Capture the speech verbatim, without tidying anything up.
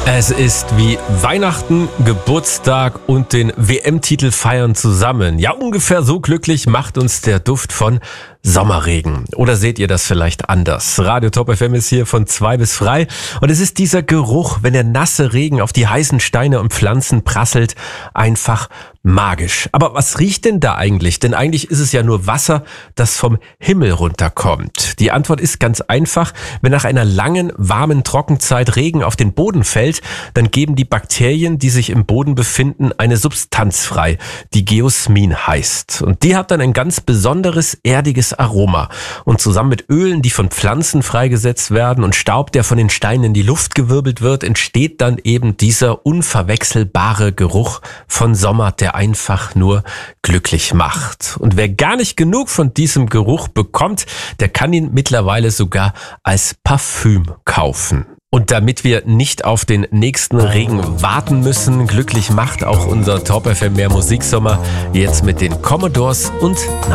Es ist wie Weihnachten, Geburtstag und den W M-Titel feiern zusammen. Ja, ungefähr so glücklich macht uns der Duft von Sommerregen. Oder seht ihr das vielleicht anders? Radio Top F M ist hier von zwei bis frei. Und es ist dieser Geruch, wenn der nasse Regen auf die heißen Steine und Pflanzen prasselt, einfach magisch. Aber was riecht denn da eigentlich? Denn eigentlich ist es ja nur Wasser, das vom Himmel runterkommt. Die Antwort ist ganz einfach. Wenn nach einer langen, warmen Trockenzeit Regen auf den Boden fällt, dann geben die Bakterien, die sich im Boden befinden, eine Substanz frei, die Geosmin heißt. Und die hat dann ein ganz besonderes, erdiges Aroma. Und zusammen mit Ölen, die von Pflanzen freigesetzt werden und Staub, der von den Steinen in die Luft gewirbelt wird, entsteht dann eben dieser unverwechselbare Geruch von Sommer, der einfach nur glücklich macht. Und wer gar nicht genug von diesem Geruch bekommt, der kann ihn mittlerweile sogar als Parfüm kaufen. Und damit wir nicht auf den nächsten Regen warten müssen, glücklich macht auch unser Top F M Mehr Musiksommer jetzt mit den Commodores und